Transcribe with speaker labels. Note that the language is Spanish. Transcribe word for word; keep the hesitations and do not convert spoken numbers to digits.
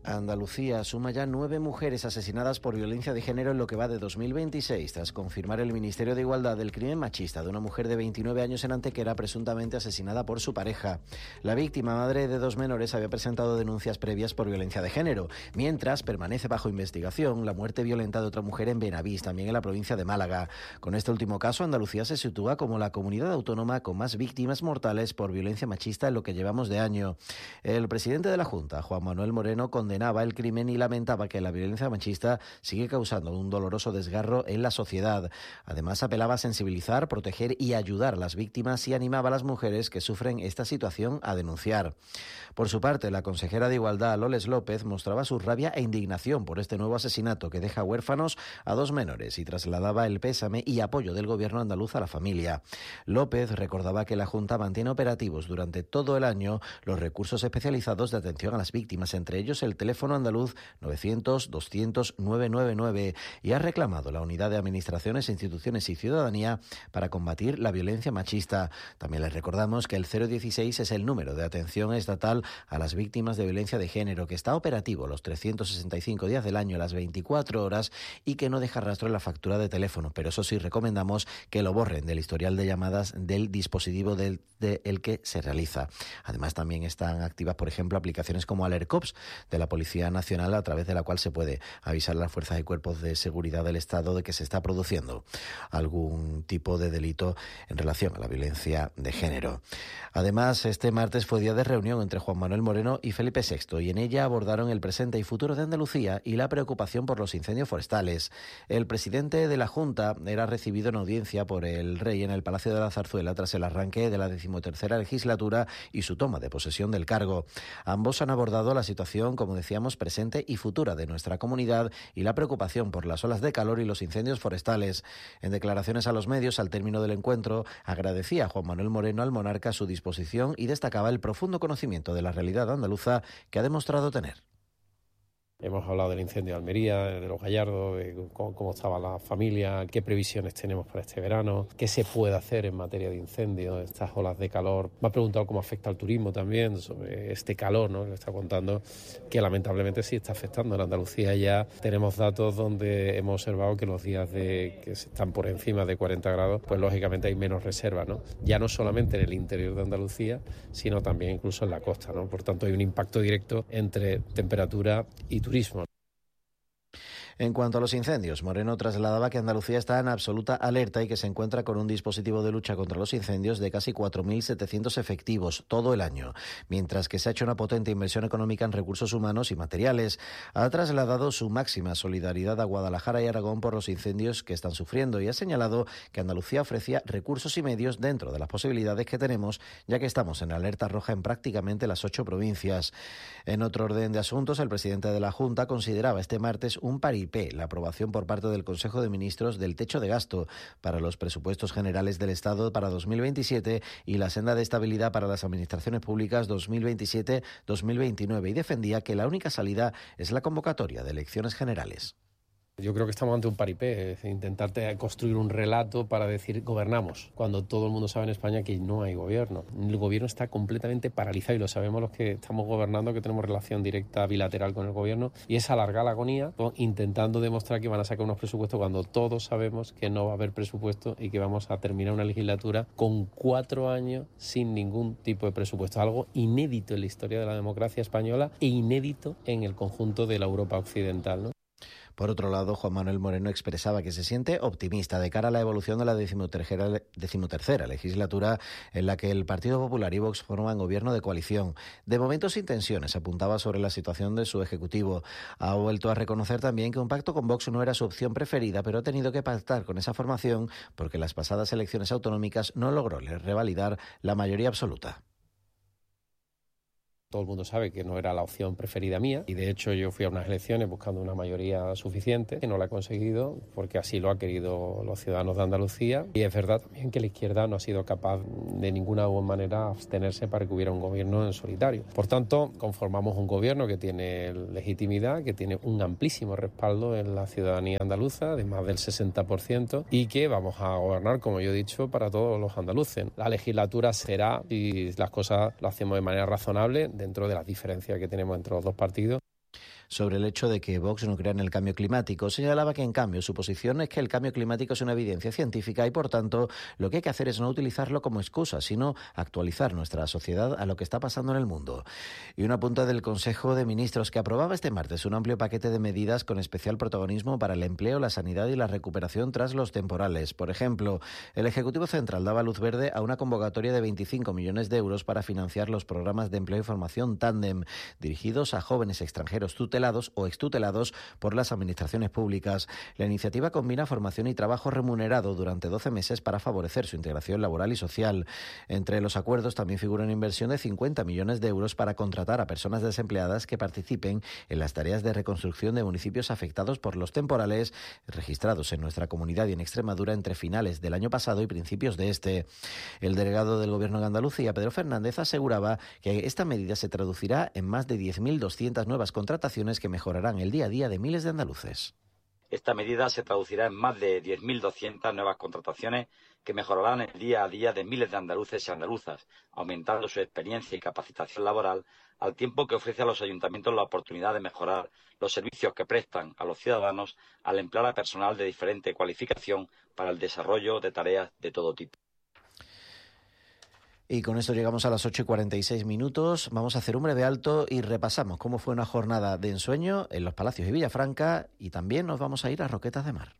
Speaker 1: Andalucía suma ya nueve mujeres asesinadas por violencia de género en lo que va de dos mil veintiséis, tras confirmar el Ministerio de Igualdad el crimen machista de una mujer de veintinueve años en Antequera, presuntamente asesinada por su pareja. La víctima, madre de dos menores, había presentado denuncias previas por violencia de género, mientras permanece bajo investigación la muerte violenta de otra mujer en Benavís, también en la provincia de Málaga. Con este último caso, Andalucía se sitúa como la comunidad autónoma con más víctimas mortales por violencia machista en lo que llevamos de año. El presidente de la Junta, Juan Manuel Moreno, condenaba el crimen y lamentaba que la violencia machista sigue causando un doloroso desgarro en la sociedad. Además, apelaba a sensibilizar, proteger y ayudar a las víctimas y animaba a las mujeres que sufren esta situación a denunciar. Por su parte, la consejera de Igualdad, Loles López, mostraba su rabia e indignación por este nuevo asesinato que deja huérfanos a dos menores y trasladaba el pésame y apoyo del gobierno andaluz a la familia. López recordaba que la Junta mantiene operativos durante todo el año los recursos especializados de atención a las víctimas, entre ellos el teléfono andaluz novecientos doscientos nueve nueve nueve, y ha reclamado la unidad de administraciones, instituciones y ciudadanía para combatir la violencia machista. También les recordamos que el cero dieciséis es el número de atención estatal a las víctimas de violencia de género, que está operativo los trescientos sesenta y cinco días del año, las veinticuatro horas, y que no deja rastro en la factura de teléfono, pero eso sí recomendamos que lo borren del historial de llamadas del dispositivo del de el que se realiza. Además, también están activas, por ejemplo, aplicaciones como Alercops de la Policía Nacional, a través de la cual se puede avisar a las fuerzas y cuerpos de seguridad del Estado de que se está produciendo algún tipo de delito en relación a la violencia de género. Además, este martes fue día de reunión entre Juan Manuel Moreno y Felipe sexto, y en ella abordaron el presente y futuro de Andalucía y la preocupación por los incendios forestales. El presidente de la Junta era recibido en audiencia por el Rey en el Palacio de la Zarzuela tras el arranque de la decimotercera legislatura y su toma de posesión del cargo. Ambos han abordado la situación, como decíamos, presente y futura de nuestra comunidad y la preocupación por las olas de calor y los incendios forestales. En declaraciones a los medios al término del encuentro, agradecía a Juan Manuel Moreno al monarca su disposición y destacaba el profundo conocimiento de la realidad andaluza que ha demostrado tener.
Speaker 2: Hemos hablado del incendio de Almería, de los Gallardos, de cómo, cómo estaba la familia, qué previsiones tenemos para este verano, qué se puede hacer en materia de incendios, estas olas de calor. Me ha preguntado cómo afecta al turismo también, sobre este calor, ¿no?, que está contando, que lamentablemente sí está afectando. En Andalucía ya tenemos datos donde hemos observado que los días de que están por encima de cuarenta grados, pues lógicamente hay menos reservas, ¿no? Ya no solamente en el interior de Andalucía, sino también incluso en la costa, ¿no? Por tanto, hay un impacto directo entre temperatura y turismo. Turismo.
Speaker 1: En cuanto a los incendios, Moreno trasladaba que Andalucía está en absoluta alerta y que se encuentra con un dispositivo de lucha contra los incendios de casi cuatro mil setecientos efectivos todo el año, mientras que se ha hecho una potente inversión económica en recursos humanos y materiales. Ha trasladado su máxima solidaridad a Guadalajara y Aragón por los incendios que están sufriendo y ha señalado que Andalucía ofrecía recursos y medios dentro de las posibilidades que tenemos, ya que estamos en alerta roja en prácticamente las ocho provincias. En otro orden de asuntos, el presidente de la Junta consideraba este martes un paripé la aprobación por parte del Consejo de Ministros del techo de gasto para los presupuestos generales del Estado para dos mil veintisiete y la senda de estabilidad para las administraciones públicas dos mil veintisiete dos mil veintinueve, y defendía que la única salida es la convocatoria de elecciones generales.
Speaker 2: Yo creo que estamos ante un paripé, es intentar construir un relato para decir gobernamos, cuando todo el mundo sabe en España que no hay gobierno. El gobierno está completamente paralizado y lo sabemos los que estamos gobernando, que tenemos relación directa bilateral con el gobierno, y es alargar la agonía intentando demostrar que van a sacar unos presupuestos cuando todos sabemos que no va a haber presupuesto y que vamos a terminar una legislatura con cuatro años sin ningún tipo de presupuesto. Algo inédito en la historia de la democracia española e inédito en el conjunto de la Europa occidental, ¿no?
Speaker 1: Por otro lado, Juan Manuel Moreno expresaba que se siente optimista de cara a la evolución de la decimotercera, decimotercera legislatura en la que el Partido Popular y Vox forman gobierno de coalición. De momento sin tensiones, apuntaba sobre la situación de su ejecutivo. Ha vuelto a reconocer también que un pacto con Vox no era su opción preferida, pero ha tenido que pactar con esa formación porque las pasadas elecciones autonómicas no logró revalidar la mayoría absoluta.
Speaker 2: Todo el mundo sabe que no era la opción preferida mía y de hecho yo fui a unas elecciones buscando una mayoría suficiente y no la he conseguido porque así lo han querido los ciudadanos de Andalucía, y es verdad también que la izquierda no ha sido capaz de ninguna manera abstenerse para que hubiera un gobierno en solitario. Por tanto, conformamos un gobierno que tiene legitimidad, que tiene un amplísimo respaldo en la ciudadanía andaluza de más del sesenta por ciento y que vamos a gobernar, como yo he dicho, para todos los andaluces. La legislatura será, si las cosas las hacemos de manera razonable, dentro de las diferencias que tenemos entre los dos partidos.
Speaker 1: sobre el hecho de que Vox no crea en el cambio climático. Señalaba que, en cambio, su posición es que el cambio climático es una evidencia científica y, por tanto, lo que hay que hacer es no utilizarlo como excusa, sino actualizar nuestra sociedad a lo que está pasando en el mundo. Y una punta del Consejo de Ministros, que aprobaba este martes un amplio paquete de medidas con especial protagonismo para el empleo, la sanidad y la recuperación tras los temporales. Por ejemplo, el Ejecutivo Central daba luz verde a una convocatoria de veinticinco millones de euros para financiar los programas de empleo y formación Tándem, dirigidos a jóvenes extranjeros tutelados o extutelados por las administraciones públicas. La iniciativa combina formación y trabajo remunerado durante doce meses para favorecer su integración laboral y social. Entre los acuerdos también figura una inversión de cincuenta millones de euros para contratar a personas desempleadas que participen en las tareas de reconstrucción de municipios afectados por los temporales registrados en nuestra comunidad y en Extremadura entre finales del año pasado y principios de este. El delegado del Gobierno de Andalucía, Pedro Fernández, aseguraba que esta medida se traducirá en más de diez mil doscientas nuevas contrataciones que mejorarán el día a día de miles de andaluces.
Speaker 3: Esta medida se traducirá en más de diez mil doscientas nuevas contrataciones que mejorarán el día a día de miles de andaluces y andaluzas, aumentando su experiencia y capacitación laboral, al tiempo que ofrece a los ayuntamientos la oportunidad de mejorar los servicios que prestan a los ciudadanos al emplear a personal de diferente cualificación para el desarrollo de tareas de todo tipo.
Speaker 1: Y con esto llegamos a las ocho y cuarenta y seis minutos. Vamos a hacer un breve alto y repasamos cómo fue una jornada de ensueño en los Palacios y Villafranca, y también nos vamos a ir a Roquetas de Mar.